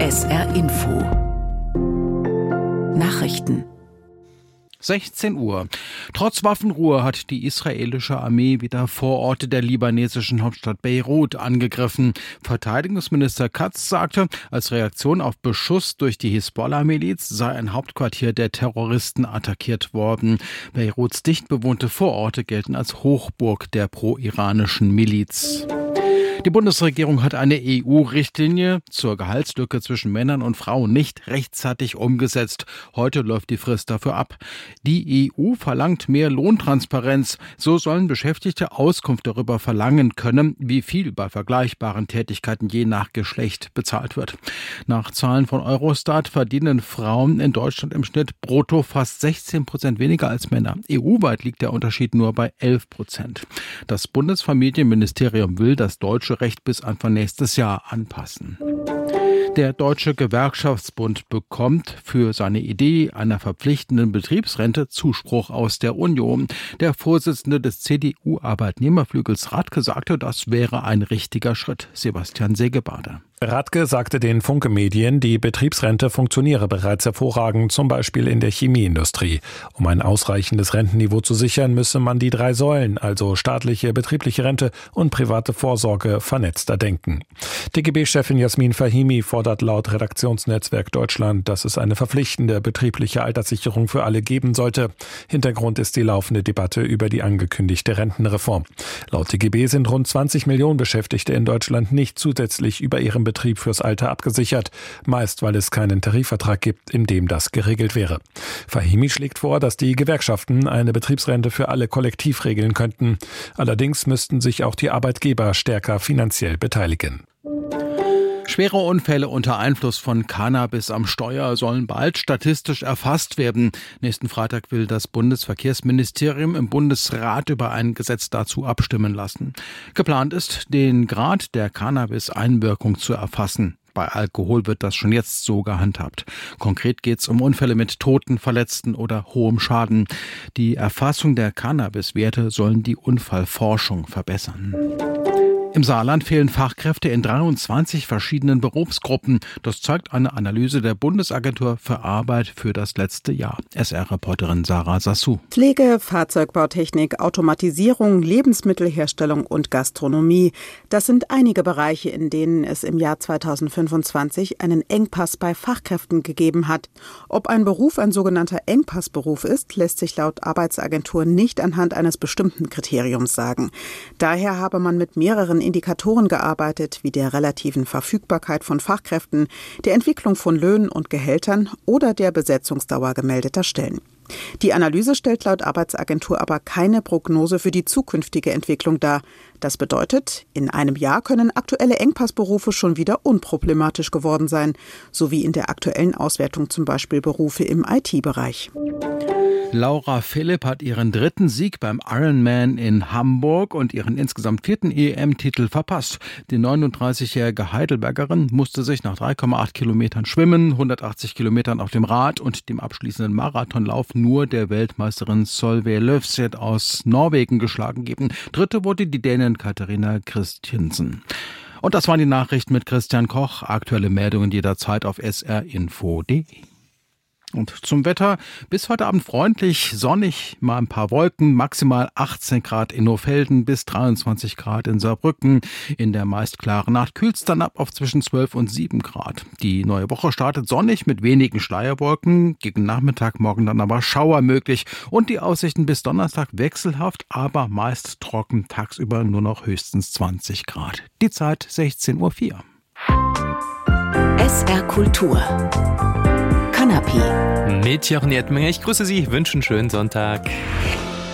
SR Info Nachrichten 16 Uhr. Trotz Waffenruhe hat die israelische Armee wieder Vororte der libanesischen Hauptstadt Beirut angegriffen. Verteidigungsminister Katz sagte, als Reaktion auf Beschuss durch die Hisbollah-Miliz sei ein Hauptquartier der Terroristen attackiert worden. Beiruts dicht bewohnte Vororte gelten als Hochburg der pro-iranischen Miliz. Die Bundesregierung hat eine EU-Richtlinie zur Gehaltslücke zwischen Männern und Frauen nicht rechtzeitig umgesetzt. Heute läuft die Frist dafür ab. Die EU verlangt mehr Lohntransparenz. So sollen Beschäftigte Auskunft darüber verlangen können, wie viel bei vergleichbaren Tätigkeiten je nach Geschlecht bezahlt wird. Nach Zahlen von Eurostat verdienen Frauen in Deutschland im Schnitt brutto fast 16% weniger als Männer. EU-weit liegt der Unterschied nur bei 11%. Das Bundesfamilienministerium will das deutsche Recht bis Anfang nächstes Jahr anpassen. Der Deutsche Gewerkschaftsbund bekommt für seine Idee einer verpflichtenden Betriebsrente Zuspruch aus der Union. Der Vorsitzende des CDU-Arbeitnehmerflügels Radke sagte, das wäre ein richtiger Schritt. Sebastian Segebader. Radke sagte den Funke-Medien, die Betriebsrente funktioniere bereits hervorragend, zum Beispiel in der Chemieindustrie. Um ein ausreichendes Rentenniveau zu sichern, müsse man die 3 Säulen, also staatliche, betriebliche Rente und private Vorsorge, vernetzter denken. DGB-Chefin Jasmin Fahimi fordert laut Redaktionsnetzwerk Deutschland, dass es eine verpflichtende betriebliche Alterssicherung für alle geben sollte. Hintergrund ist die laufende Debatte über die angekündigte Rentenreform. Laut DGB sind rund 20 Millionen Beschäftigte in Deutschland nicht zusätzlich über ihrem Betrieb fürs Alter abgesichert, meist weil es keinen Tarifvertrag gibt, in dem das geregelt wäre. Fahimi schlägt vor, dass die Gewerkschaften eine Betriebsrente für alle kollektiv regeln könnten. Allerdings müssten sich auch die Arbeitgeber stärker finanziell beteiligen. Schwere Unfälle unter Einfluss von Cannabis am Steuer sollen bald statistisch erfasst werden. Nächsten Freitag will das Bundesverkehrsministerium im Bundesrat über ein Gesetz dazu abstimmen lassen. Geplant ist, den Grad der Cannabis-Einwirkung zu erfassen. Bei Alkohol wird das schon jetzt so gehandhabt. Konkret geht es um Unfälle mit Toten, Verletzten oder hohem Schaden. Die Erfassung der Cannabis-Werte sollen die Unfallforschung verbessern. Im Saarland fehlen Fachkräfte in 23 verschiedenen Berufsgruppen. Das zeigt eine Analyse der Bundesagentur für Arbeit für das letzte Jahr. SR-Reporterin Sarah Sassou. Pflege, Fahrzeugbautechnik, Automatisierung, Lebensmittelherstellung und Gastronomie. Das sind einige Bereiche, in denen es im Jahr 2025 einen Engpass bei Fachkräften gegeben hat. Ob ein Beruf ein sogenannter Engpassberuf ist, lässt sich laut Arbeitsagentur nicht anhand eines bestimmten Kriteriums sagen. Daher habe man mit mehreren Indikatoren gearbeitet, wie der relativen Verfügbarkeit von Fachkräften, der Entwicklung von Löhnen und Gehältern oder der Besetzungsdauer gemeldeter Stellen. Die Analyse stellt laut Arbeitsagentur aber keine Prognose für die zukünftige Entwicklung dar. Das bedeutet, in einem Jahr können aktuelle Engpassberufe schon wieder unproblematisch geworden sein, so wie in der aktuellen Auswertung zum Beispiel Berufe im IT-Bereich. Laura Philipp hat ihren 3. Sieg beim Ironman in Hamburg und ihren insgesamt 4. EM-Titel verpasst. Die 39-jährige Heidelbergerin musste sich nach 3,8 Kilometern Schwimmen, 180 Kilometern auf dem Rad und dem abschließenden Marathonlauf nur der Weltmeisterin Solveig Løvseth aus Norwegen geschlagen geben. Dritte wurde die Dänin Katharina Christiansen. Und das waren die Nachrichten mit Christian Koch. Aktuelle Meldungen jederzeit auf srinfo.de. Und zum Wetter, bis heute Abend freundlich, sonnig, mal ein paar Wolken, maximal 18 Grad in Nohfelden bis 23 Grad in Saarbrücken. In der meist klaren Nacht kühlt's dann ab auf zwischen 12 und 7 Grad. Die neue Woche startet sonnig mit wenigen Schleierwolken, gegen Nachmittag morgen dann aber Schauer möglich. Und die Aussichten bis Donnerstag wechselhaft, aber meist trocken, tagsüber nur noch höchstens 20 Grad. Die Zeit 16:04 Uhr. SR Kultur Kanapé. Mit Jochen Edminger. Ich grüße Sie, wünsche einen schönen Sonntag.